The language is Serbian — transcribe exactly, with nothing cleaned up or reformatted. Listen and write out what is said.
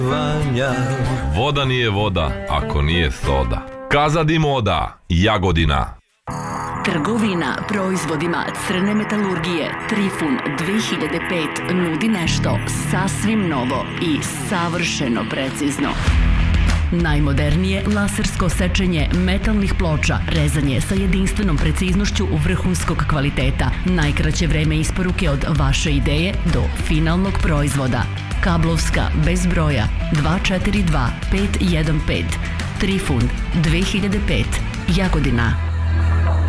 Voda nije voda ako nije soda. Kazadi moda, Jagodina. Trgovina proizvodima crne metalurgije Trifun dve hiljade pet nudi nešto sasvim novo i savršeno precizno. Najmodernije lasersko sečenje metalnih ploča, rezanje sa jedinstvenom preciznošću vrhunskog kvaliteta, najkraće vreme isporuke od vaše ideje do finalnog proizvoda. Kablovska bez broja dva četiri dva pet jedan pet. Trifun dve hiljade pet, Jagodina.